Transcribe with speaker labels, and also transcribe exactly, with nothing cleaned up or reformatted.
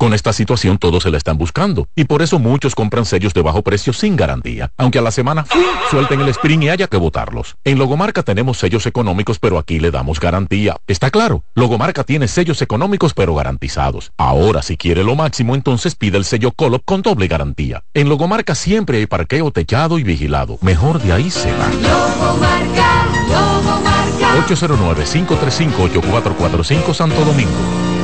Speaker 1: Con esta situación todos se la están buscando y por eso muchos compran sellos de bajo precio sin garantía, aunque a la semana ¡fum!, suelten el sprint y haya que botarlos. En Logomarca tenemos sellos económicos, pero aquí le damos garantía. ¿Está claro? Logomarca tiene sellos económicos pero garantizados. Ahora, si quiere lo máximo, entonces pide el sello Colop con doble garantía. En Logomarca siempre hay parqueo techado y vigilado. Mejor de ahí se va.
Speaker 2: Logomarca, Logomarca.
Speaker 1: ocho cero nueve, cinco tres cinco, ocho cuatro cuatro cinco Santo Domingo.